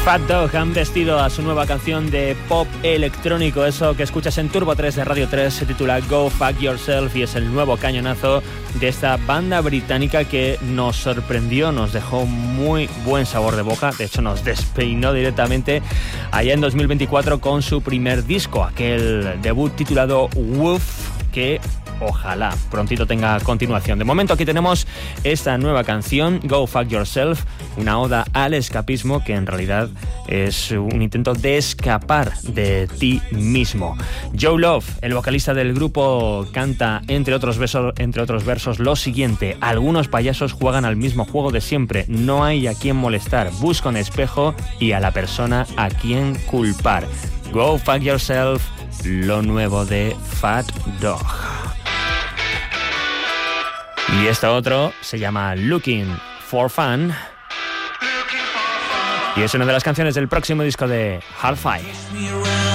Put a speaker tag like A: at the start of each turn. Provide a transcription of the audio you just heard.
A: Fat Dog han vestido a su nueva canción de pop electrónico. Eso que escuchas en Turbo 3 de Radio 3 se titula Go Fuck Yourself y es el nuevo cañonazo de esta banda británica que nos sorprendió, nos dejó muy buen sabor de boca. De hecho, nos despeinó directamente allá en 2024 con su primer disco, aquel debut titulado Woof, que ojalá prontito tenga continuación. De momento aquí tenemos esta nueva canción, Go Fuck Yourself, una oda al escapismo que en realidad es un intento de escapar de ti mismo. Joe Love, el vocalista del grupo, canta entre otros versos lo siguiente: algunos payasos juegan al mismo juego de siempre, no hay a quien molestar, busca un espejo y a la persona a quien culpar. Go Fuck Yourself, lo nuevo de Fat Dog. Y este otro se llama Looking for Fun y es una de las canciones del próximo disco de Hard Five.